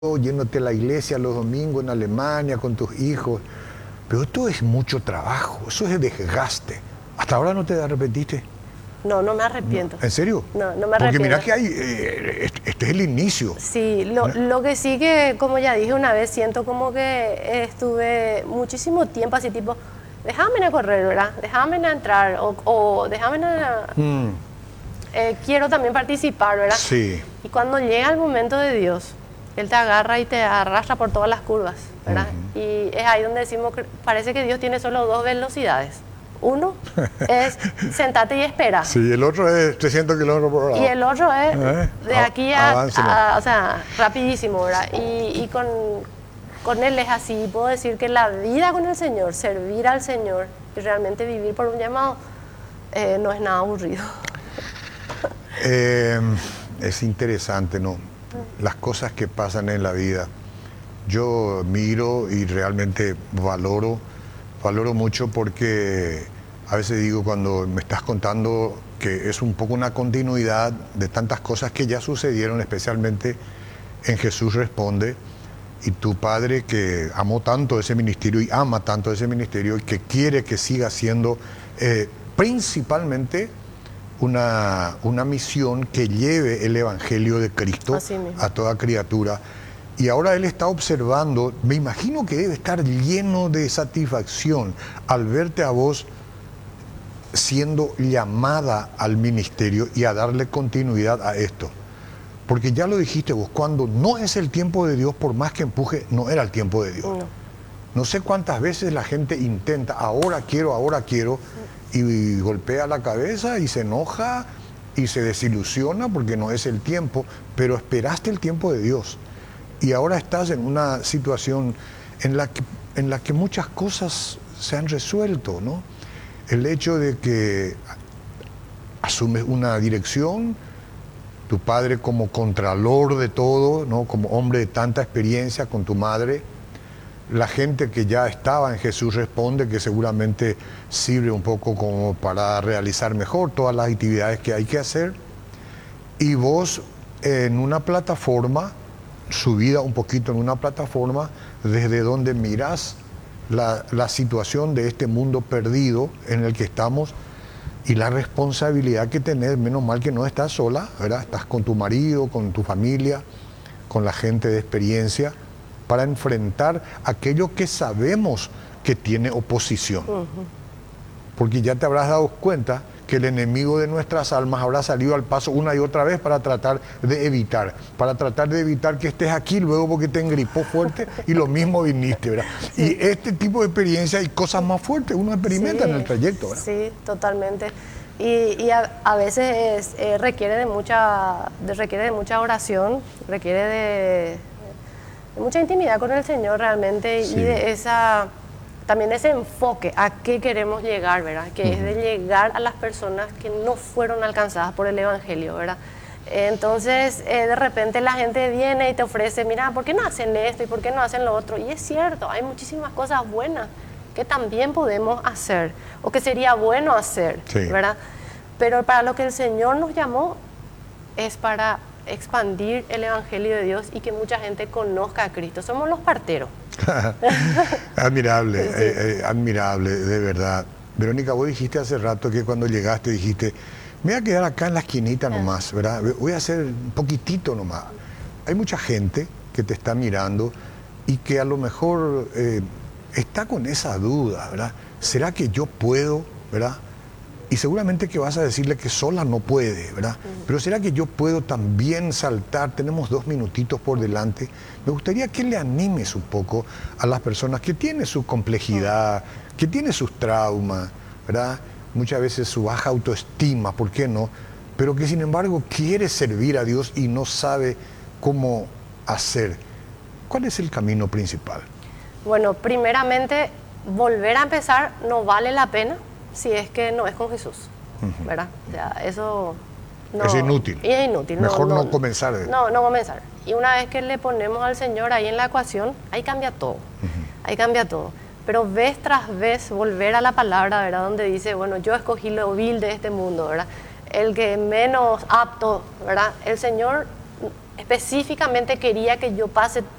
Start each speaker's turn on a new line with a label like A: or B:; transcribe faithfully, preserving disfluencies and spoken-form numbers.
A: yéndote a la iglesia los domingos en Alemania con tus hijos, pero esto es mucho trabajo, eso es desgaste. ¿Hasta ahora no te arrepentiste?
B: No, no me arrepiento.
A: ¿En serio?
B: No, no me
A: Porque
B: arrepiento.
A: mira que hay, eh, este, este es el inicio.
B: Sí, lo, lo que sí que, como ya dije una vez, siento como que estuve muchísimo tiempo así tipo, déjame a correr, ¿verdad? Déjame a entrar, o, o déjame a...
A: Mm.
B: Eh, quiero también participar, ¿verdad?
A: Sí.
B: Y cuando llega el momento de Dios, Él te agarra y te arrastra por todas las curvas, ¿verdad?
A: Uh-huh.
B: Y es ahí donde decimos que parece que Dios tiene solo dos velocidades. Uno es sentate y espera.
A: Sí, el otro es trescientos kilómetros por hora.
B: Y el otro es
A: ¿Eh?
B: de aquí a,
A: a,
B: a, o sea, rapidísimo, ¿verdad? Y, y con, con Él es así. Puedo decir que la vida con el Señor, servir al Señor y realmente vivir por un llamado, eh, no es nada aburrido.
A: Eh, es interesante, ¿no? Las cosas que pasan en la vida. Yo miro y realmente valoro, valoro mucho porque a veces digo cuando me estás contando que es un poco una continuidad de tantas cosas que ya sucedieron, especialmente en Jesús Responde, y tu padre que amó tanto ese ministerio y ama tanto ese ministerio y que quiere que siga siendo eh, principalmente Una, una misión que lleve el Evangelio de Cristo a toda criatura. Y ahora él está observando, me imagino que debe estar lleno de satisfacción al verte a vos siendo llamada al ministerio y a darle continuidad a esto. Porque ya lo dijiste vos, cuando no es el tiempo de Dios, por más que empuje, no era el tiempo de Dios. No, no sé cuántas veces la gente intenta, ahora quiero, ahora quiero, y golpea la cabeza y se enoja y se desilusiona porque no es el tiempo, pero esperaste el tiempo de Dios. Y ahora estás en una situación en la que, en la que muchas cosas se han resuelto, ¿no? El hecho de que asumes una dirección, tu padre como contralor de todo, ¿no? Como hombre de tanta experiencia con tu madre, la gente que ya estaba en Jesús Responde, que seguramente sirve un poco como para realizar mejor todas las actividades que hay que hacer, y vos en una plataforma, subida un poquito en una plataforma, desde donde mirás la, la situación de este mundo perdido en el que estamos y la responsabilidad que tenés, menos mal que no estás sola, ¿verdad? Estás con tu marido, con tu familia, con la gente de experiencia, para enfrentar aquello que sabemos que tiene oposición. Uh-huh. Porque ya te habrás dado cuenta que el enemigo de nuestras almas habrá salido al paso una y otra vez para tratar de evitar, para tratar de evitar que estés aquí luego porque te engripó fuerte y lo mismo viniste, ¿verdad? Sí. Y este tipo de experiencia y cosas más fuertes uno experimenta sí, en el trayecto, ¿verdad?
B: Sí, totalmente. Y, y a, a veces eh, requiere de mucha, de, requiere de mucha oración, requiere de... mucha intimidad con el Señor realmente sí. Y de esa, también ese enfoque a qué queremos llegar, ¿verdad? Que uh-huh. es de llegar a las personas que no fueron alcanzadas por el Evangelio, ¿verdad? Entonces, eh, de repente la gente viene y te ofrece, mira, ¿por qué no hacen esto y por qué no hacen lo otro? Y es cierto, hay muchísimas cosas buenas que también podemos hacer o que sería bueno hacer, sí. ¿verdad? Pero para lo que el Señor nos llamó es para expandir el Evangelio de Dios y que mucha gente conozca a Cristo. Somos los parteros.
A: Admirable,
B: sí.
A: eh, eh, admirable, de verdad. Verónica, vos dijiste hace rato que cuando llegaste dijiste, me voy a quedar acá en la esquinita nomás, ¿verdad? Voy a hacer un poquitito nomás. Hay mucha gente que te está mirando y que a lo mejor eh, está con esa duda, ¿verdad? ¿Será que yo puedo, verdad? Y seguramente que vas a decirle que sola no puede, ¿verdad? Uh-huh. Pero ¿será que yo puedo también saltar? Tenemos dos minutitos por delante. Me gustaría que le animes un poco a las personas que tienen su complejidad, uh-huh. que tienen sus traumas, ¿verdad? Muchas veces su baja autoestima, ¿por qué no? Pero que sin embargo quiere servir a Dios y no sabe cómo hacer. ¿Cuál es el camino principal?
B: Bueno, primeramente, volver a empezar no vale la pena si es que no es con Jesús, uh-huh. ¿verdad? O sea, eso no,
A: es inútil.
B: Y es inútil.
A: Mejor no,
B: no,
A: no comenzar.
B: No, no comenzar. Y una vez que le ponemos al Señor ahí en la ecuación, ahí cambia todo. Uh-huh. Ahí cambia todo. Pero vez tras vez volver a la palabra, ¿verdad? Donde dice, bueno, yo escogí lo vil de este mundo, ¿verdad? El que menos apto, ¿verdad? El Señor específicamente quería que yo pase